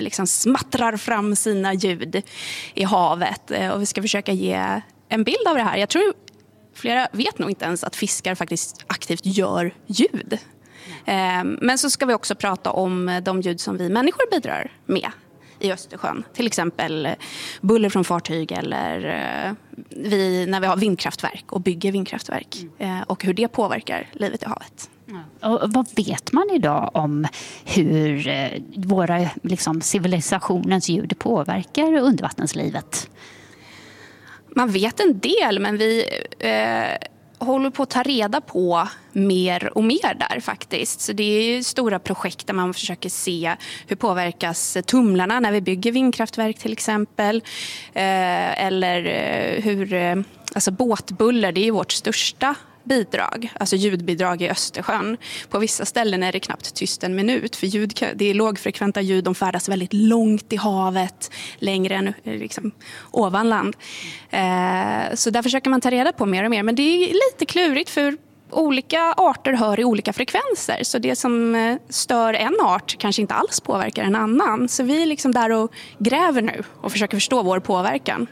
liksom smattrar fram sina ljud i havet. Och vi ska försöka ge en bild av det här. Jag tror flera vet nog inte ens att fiskar faktiskt aktivt gör ljud. Men så ska vi också prata om de ljud som vi människor bidrar med i Östersjön. Till exempel buller från fartyg eller när vi har vindkraftverk och bygger vindkraftverk. Och hur det påverkar livet i havet. Och vad vet man idag om hur våra civilisationens ljud påverkar undervattenslivet? Man vet en del, men vi håller på att ta reda på mer och mer där faktiskt. Så det är ju stora projekt där man försöker se hur påverkas tumlarna när vi bygger vindkraftverk till exempel. Eller hur, alltså båtbuller, det är ju vårt största bidrag, alltså ljudbidrag i Östersjön. På vissa ställen är det knappt tyst en minut, för det är lågfrekventa ljud, de färdas väldigt långt i havet, längre än liksom ovan land. Så där försöker man ta reda på mer och mer, men det är lite klurigt för olika arter hör i olika frekvenser, så det som stör en art kanske inte alls påverkar en annan. Så vi är liksom där och gräver nu och försöker förstå vår påverkan.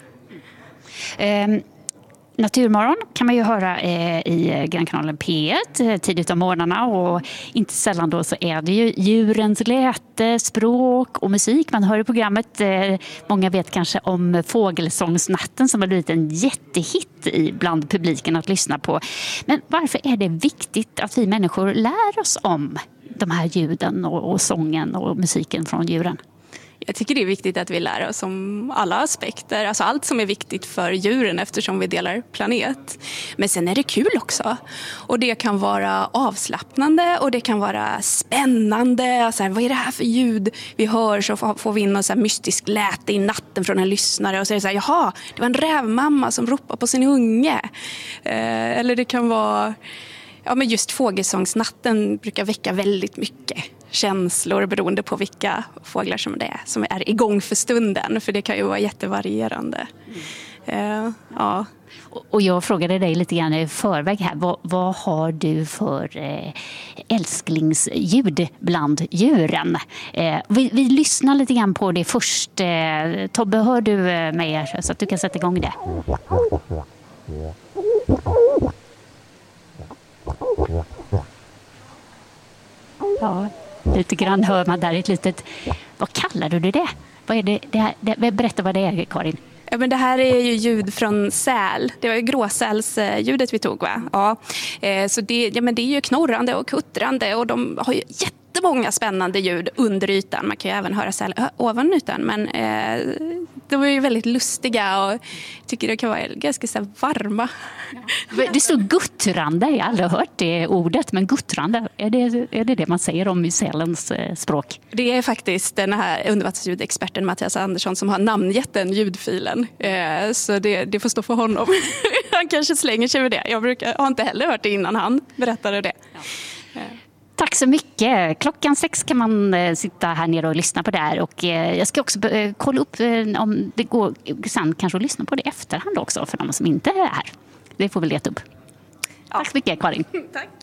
Naturmorgon kan man ju höra i Grannkanalen P1 tidigt om morgnarna, och inte sällan då så är det ju djurens läte, språk och musik man hör i programmet. Många vet kanske om Fågelsångsnatten som har blivit en jättehit bland publiken att lyssna på. Men varför är det viktigt att vi människor lär oss om de här ljuden och sången och musiken från djuren? Jag tycker det är viktigt att vi lär oss om alla aspekter, alltså allt som är viktigt för djuren eftersom vi delar planet. Men sen är det kul också, och det kan vara avslappnande och det kan vara spännande. Alltså, vad är det här för ljud vi hör? Så får vi in någon så här mystisk läte i natten från en lyssnare och så är det så här, jaha, det var en rävmamma som ropar på sin unge. Eller det kan vara, ja, men just Fågelsångsnatten brukar väcka väldigt mycket känslor beroende på vilka fåglar som är igång för stunden, för det kan ju vara jättevarierande. Ja. Och jag frågade dig lite grann i förväg här, vad har du för älsklingsljud bland djuren? Vi lyssnar lite grann på det först. Tobbe, hör du mig så att du kan sätta igång det? Ja, lite grann hör man där ett litet... Vad kallar du det? Vad är det? Berätta vad det är, Karin. Ja, men det här är ju ljud från säl. Det var ju gråsälsljudet vi tog, va? Ja. Så det är ju knorrande och kuttrande, och de har ju jättemånga spännande ljud under ytan. Man kan ju även höra säl ovan ytan, men de är ju väldigt lustiga och tycker det kan vara ganska så varma. Ja. Det står guttrande, jag har aldrig hört det ordet, men guttrande, är det man säger om i sälens språk? Det är faktiskt den här undervattensljudexperten Mattias Andersson som har namngett den ljudfilen, så det får stå för honom. Han kanske slänger sig med det. Jag har inte heller hört det innan han berättade det. Ja. Tack så mycket. 6:00 kan man sitta här nere och lyssna på det här. Och jag ska också kolla upp om det går sen kanske att lyssna på det i efterhand också för de som inte är här. Det får vi leta upp. Ja. Tack så mycket, Karin. Tack.